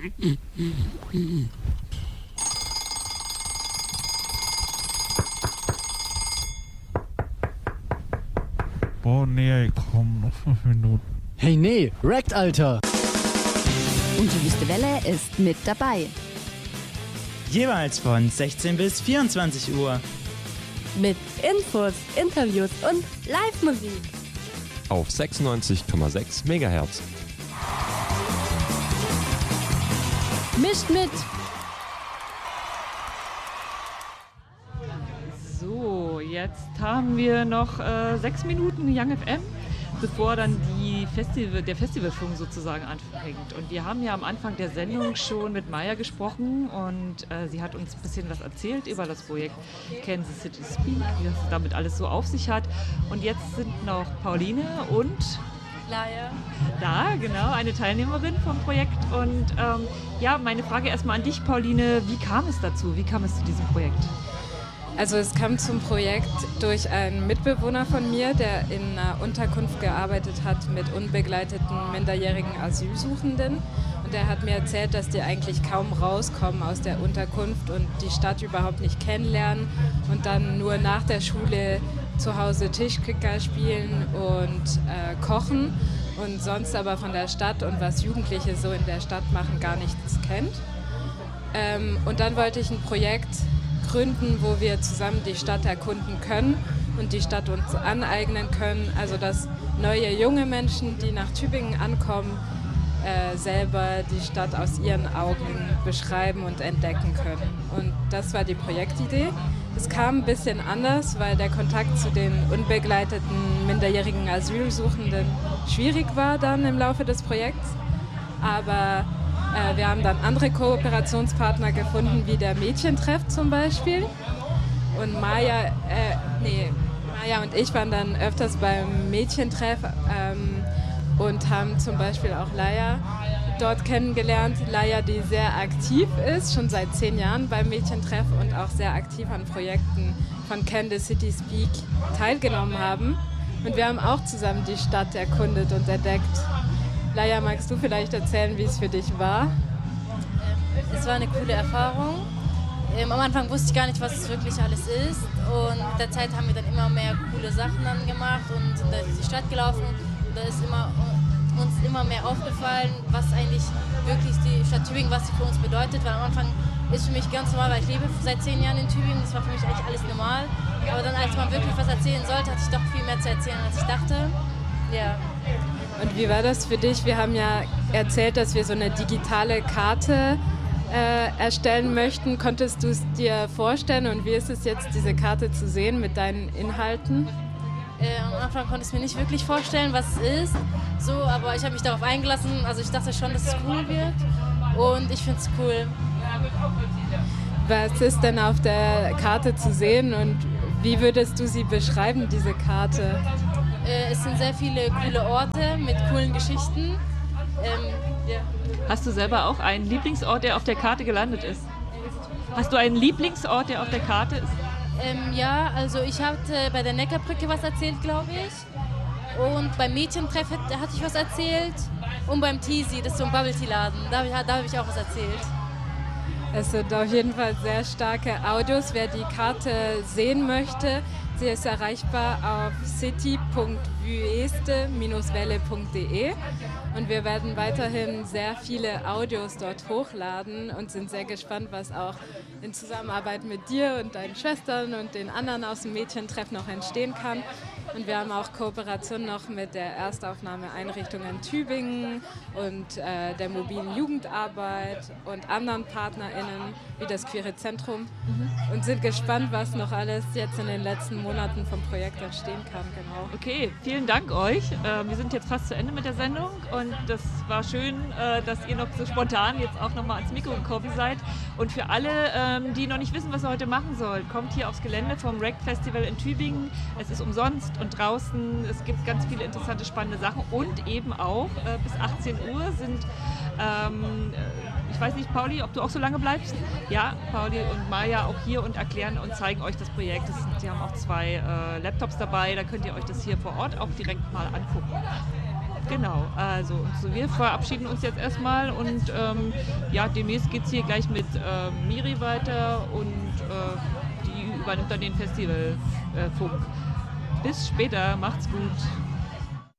Oh nee, komm, noch 5 Minuten. Hey, nee, Wrecked, Alter! Und die Wüste Welle ist mit dabei. Jeweils von 16 bis 24 Uhr. Mit Infos, Interviews und Live-Musik. Auf 96,6 MHz. Mischt mit! So, jetzt haben wir noch 6 Minuten Young FM, bevor dann der Festivalschwung sozusagen anfängt. Und wir haben ja am Anfang der Sendung schon mit Maya gesprochen und sie hat uns ein bisschen was erzählt über das Projekt Kansas City Speak, wie das damit alles so auf sich hat. Und jetzt sind noch Pauline und Laia da, genau, eine Teilnehmerin vom Projekt. Und ja, meine Frage erstmal an dich, Pauline, wie kam es dazu? Wie kam es zu diesem Projekt? Also es kam zum Projekt durch einen Mitbewohner von mir, der in einer Unterkunft gearbeitet hat mit unbegleiteten minderjährigen Asylsuchenden. Und der hat mir erzählt, dass die eigentlich kaum rauskommen aus der Unterkunft und die Stadt überhaupt nicht kennenlernen und dann nur nach der Schule zu Hause Tischkicker spielen und kochen und sonst aber von der Stadt und was Jugendliche so in der Stadt machen gar nichts kennt. Und dann wollte ich ein Projekt gründen, wo wir zusammen die Stadt erkunden können und die Stadt uns aneignen können, also dass neue junge Menschen, die nach Tübingen ankommen, selber die Stadt aus ihren Augen beschreiben und entdecken können. Und das war die Projektidee. Es kam ein bisschen anders, weil der Kontakt zu den unbegleiteten minderjährigen Asylsuchenden schwierig war dann im Laufe des Projekts, aber wir haben dann andere Kooperationspartner gefunden, wie der Mädchentreff zum Beispiel. Und Maya und ich waren dann öfters beim Mädchentreff und haben zum Beispiel auch Laia dort kennengelernt. Laia, die sehr aktiv ist, schon seit 10 Jahren beim Mädchentreff und auch sehr aktiv an Projekten von Kansas City Speak teilgenommen haben. Und wir haben auch zusammen die Stadt erkundet und entdeckt. Laia, magst du vielleicht erzählen, wie es für dich war? Es war eine coole Erfahrung. Am Anfang wusste ich gar nicht, was es wirklich alles ist. Und mit der Zeit haben wir dann immer mehr coole Sachen dann gemacht und sind durch die Stadt gelaufen. Und da ist uns immer mehr aufgefallen, was eigentlich wirklich die Stadt Tübingen, was sie für uns bedeutet. Weil am Anfang ist für mich ganz normal, weil ich lebe seit 10 Jahren in Tübingen. Das war für mich eigentlich alles normal. Aber dann, als man wirklich was erzählen sollte, hatte ich doch viel mehr zu erzählen, als ich dachte. Ja. Und wie war das für dich? Wir haben ja erzählt, dass wir so eine digitale Karte erstellen möchten. Konntest du es dir vorstellen und wie ist es jetzt, diese Karte zu sehen mit deinen Inhalten? Am Anfang konnte ich es mir nicht wirklich vorstellen, was es ist, so, aber ich habe mich darauf eingelassen. Also ich dachte schon, dass es cool wird und ich finde es cool. Was ist denn auf der Karte zu sehen und wie würdest du sie beschreiben, diese Karte? Es sind sehr viele coole Orte mit coolen Geschichten. Ja. Hast du selber auch einen Lieblingsort, der auf der Karte gelandet ist? Hast du einen Lieblingsort, der auf der Karte ist? Ja, also ich hatte bei der Neckarbrücke was erzählt, glaube ich. Und beim Mädchentreff hatte ich was erzählt. Und beim Teasy, das ist so ein Bubble-Tea-Laden, da habe ich auch was erzählt. Es sind auf jeden Fall sehr starke Audios. Wer die Karte sehen möchte, sie ist erreichbar auf city.vueste-welle.de und wir werden weiterhin sehr viele Audios dort hochladen und sind sehr gespannt, was auch in Zusammenarbeit mit dir und deinen Schwestern und den anderen aus dem Mädchentreff noch entstehen kann. Und wir haben auch Kooperation noch mit der Erstaufnahmeeinrichtung in Tübingen und der mobilen Jugendarbeit und anderen PartnerInnen wie das Queere Zentrum und sind gespannt, was noch alles jetzt in den letzten Monaten vom Projekt entstehen kann. Genau. Okay, vielen Dank euch. Wir sind jetzt fast zu Ende mit der Sendung und das war schön, dass ihr noch so spontan jetzt auch nochmal ans Mikro gekommen seid. Und für alle, die noch nicht wissen, was ihr heute machen sollt, kommt hier aufs Gelände vom Wrecked Festival in Tübingen. Es ist umsonst und draußen, es gibt ganz viele interessante, spannende Sachen und eben auch bis 18 Uhr sind, ich weiß nicht, Pauli, ob du auch so lange bleibst? Ja, Pauli und Maya auch hier und erklären und zeigen euch das Projekt. Sie haben auch 2 Laptops dabei, da könnt ihr euch das hier vor Ort auch direkt mal angucken. Genau, also wir verabschieden uns jetzt erstmal und demnächst geht es hier gleich mit Miri weiter und die übernimmt dann den Festivalfunk. Bis später, macht's gut.